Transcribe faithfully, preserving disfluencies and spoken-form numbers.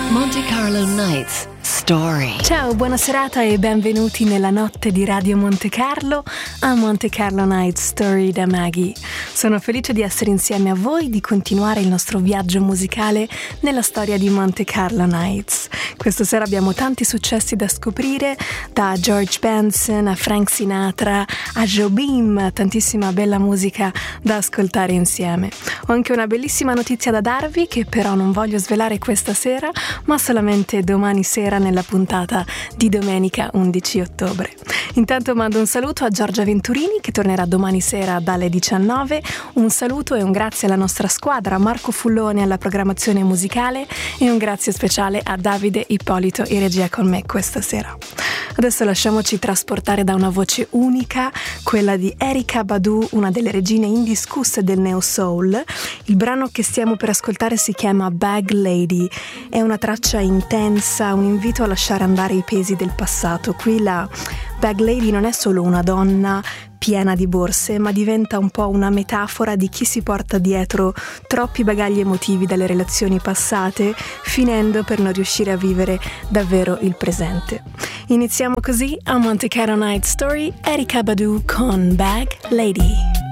Monte Carlo Nights Story. Ciao, buona serata e benvenuti nella notte di Radio Monte Carlo a Monte Carlo Nights Story da Maggie. Sono felice di essere insieme a voi, di continuare il nostro viaggio musicale nella storia di Monte Carlo Nights. Questa sera abbiamo tanti successi da scoprire, da George Benson a Frank Sinatra a Jobim, tantissima bella musica da ascoltare insieme. Ho anche una bellissima notizia da darvi che però non voglio svelare questa sera, ma solamente domani sera nella puntata di domenica undici ottobre. Intanto mando un saluto a Giorgia Venturini che tornerà domani sera dalle diciannove, un saluto e un grazie alla nostra squadra, Marco Fullone alla programmazione musicale e un grazie speciale a Davide Ippolito in regia con me questa sera. Adesso lasciamoci trasportare da una voce unica, quella di Erykah Badu, una delle regine indiscusse del neo soul. Il brano che stiamo per ascoltare si chiama Bag Lady, è una traccia intensa, un invito a lasciare andare i pesi del passato. Qui la Bag Lady non è solo una donna piena di borse, ma diventa un po' una metafora di chi si porta dietro troppi bagagli emotivi dalle relazioni passate, finendo per non riuscire a vivere davvero il presente. Iniziamo così a Monte Carlo Night Story, Erykah Badu con Bag Lady.